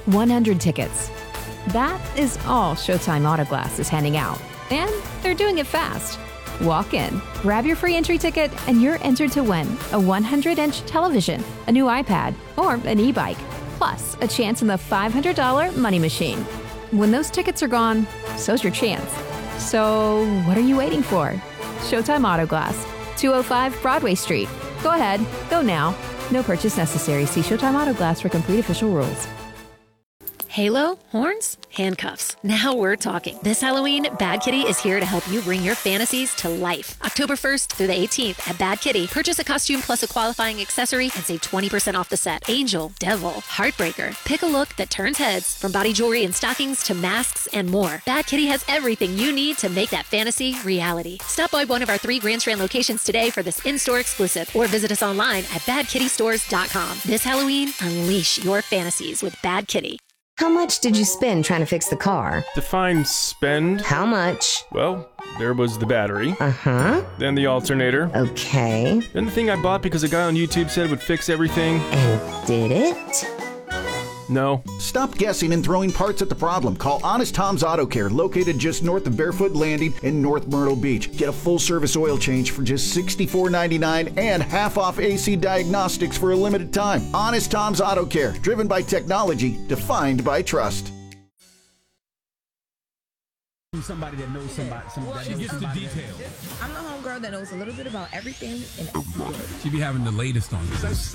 100 tickets. That is all Showtime Auto Glass is handing out. And they're doing it fast. Walk in, grab your free entry ticket, and you're entered to win a 100-inch television, a new iPad, or an e-bike, plus a chance in the $500 Money Machine. When those tickets are gone, so's your chance. So what are you waiting for? Showtime Auto Glass, 205 Broadway Street. Go ahead, go now. No purchase necessary. See Showtime Auto Glass for complete official rules. Halo, horns, handcuffs. Now we're talking. This Halloween, Bad Kitty is here to help you bring your fantasies to life. October 1st through the 18th at Bad Kitty. Purchase a costume plus a qualifying accessory and save 20% off the set. Angel, devil, heartbreaker. Pick a look that turns heads, from body jewelry and stockings to masks and more. Bad Kitty has everything you need to make that fantasy reality. Stop by one of our 3 Grand Strand locations today for this in-store exclusive, or visit us online at badkittystores.com. This Halloween, unleash your fantasies with Bad Kitty. How much did you spend trying to fix the car? Define spend. How much? Well, there was the battery. Uh-huh. Then the alternator. Okay. Then the thing I bought because a guy on YouTube said it would fix everything. And did it? No. Stop guessing and throwing parts at the problem. Call Honest Tom's Auto Care, located just north of Barefoot Landing in North Myrtle Beach. Get a full-service oil change for just $64.99 and half off AC diagnostics for a limited time. Honest Tom's Auto Care, driven by technology, defined by trust. Somebody that knows somebody She gets the details. I'm the homegirl that knows a little bit about everything and everything. She be having the latest on you.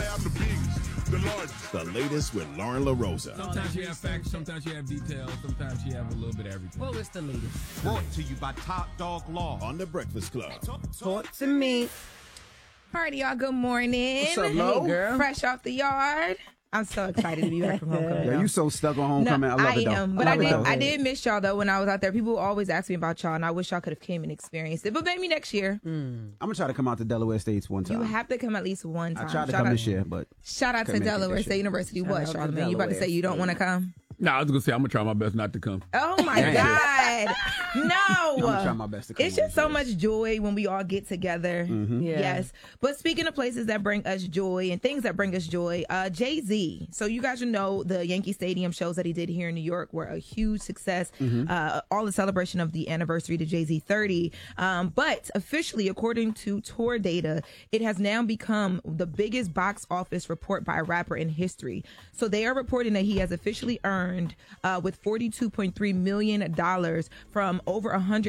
The latest with Lauren LaRosa. Sometimes you have facts, sometimes you have details, sometimes you have a little bit of everything. What was the latest? Brought to you by Top Dog Law on The Breakfast Club. Talk to me. Alrighty, y'all. Good morning. What's up, Lo? Hey, girl. Fresh off the yard. I'm so excited to be back from homecoming. Yeah, you so stuck on homecoming. I love it though. Am, but I did miss y'all though when I was out there. People always ask me about y'all, and I wish y'all could have came and experienced it. But maybe next year. I'm gonna try to come out to Delaware States one time. You have to come at least one time. I tried to come this year, but shout out to Delaware State University. What, Charlamagne? You about to say you don't want to come? No, I was going to say I'm going to try my best not to come. Oh, my God. No. I'm going to try my best to come. It's just so much joy when we all get together. Mm-hmm. Yeah. Yes. But speaking of places that bring us joy and things that bring us joy, Jay-Z. So you guys should know the Yankee Stadium shows that he did here in New York were a huge success. All the celebration of the anniversary to Jay-Z 30. But officially, according to tour data, it has now become the biggest box office report by a rapper in history. So they are reporting that he has officially earned with $42.3 million from over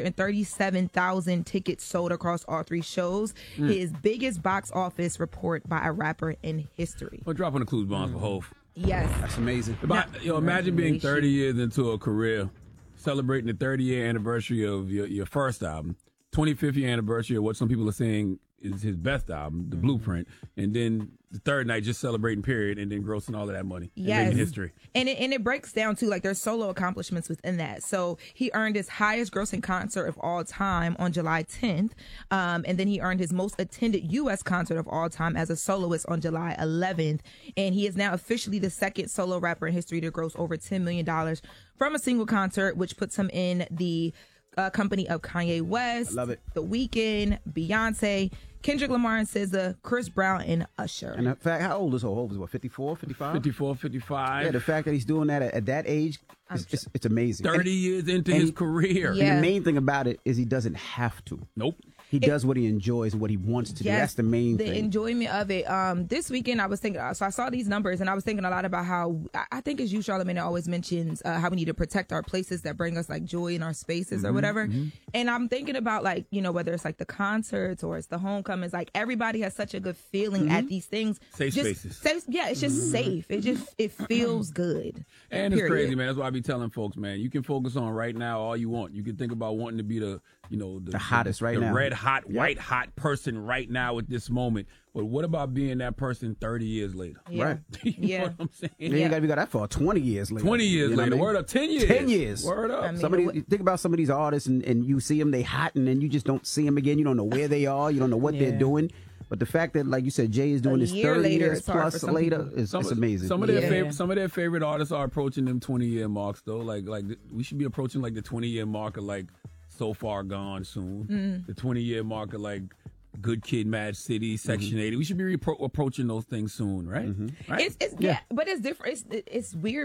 137,000 tickets sold across all 3 shows. His biggest box office report by a rapper in history. Well, dropping the clues bombs for Hov. Yes. That's amazing. Imagine being 30 years into a career, celebrating the 30-year anniversary of your first album, 25th year anniversary of what some people are saying is his best album, The Blueprint, and then the third night just celebrating period and then grossing all of that money and making history. And it breaks down to like there's solo accomplishments within that. So he earned his highest grossing concert of all time on July 10th. And then he earned his most attended U.S. concert of all time as a soloist on July 11th. And he is now officially the second solo rapper in history to gross over $10 million from a single concert, which puts him in the company of Kanye West, love it. The Weeknd, Beyonce, Kendrick Lamar and SZA, Chris Brown, and Usher. And the fact, how old is Hov? Is what, 54, 55? 54, 55. Yeah, the fact that he's doing that at that age, it's amazing. 30 years into his career. Yeah. And the main thing about it is he doesn't have to. Nope. He does what he enjoys and what he wants to do. That's the main thing. The enjoyment of it. This weekend, I was thinking, so I saw these numbers and I was thinking a lot about how, I think it's you, Charlamagne, that always mentions how we need to protect our places that bring us like joy in our spaces or whatever. And I'm thinking about like, you know, whether it's like the concerts or it's the homecomings, like everybody has such a good feeling at these things. Safe spaces. It's just safe. It feels good. And it's crazy, man. That's why I be telling folks, man, you can focus on right now all you want. You can think about wanting to be the hottest right now. The red hot, white hot person right now at this moment. But what about being that person 30 years later? Yeah. Right. You know what I'm saying? You ain't got to be that far. 20 years later. 20 years You know later. what I mean? Word up. 10 years. 10 years. Word up. I mean, Think about some of these artists and you see them, they hot, and then you just don't see them again. You don't know where they are. You don't know what they're doing. But the fact that, like you said, Jay is doing this 30 years plus later is amazing. Some of their favorite artists are approaching them 20-year marks, though. Like we should be approaching like the 20-year mark of like So Far Gone soon. The 20-year mark of like Good Kid, Mad City, Section 80. We should be approaching those things soon, right? But it's different. It's weird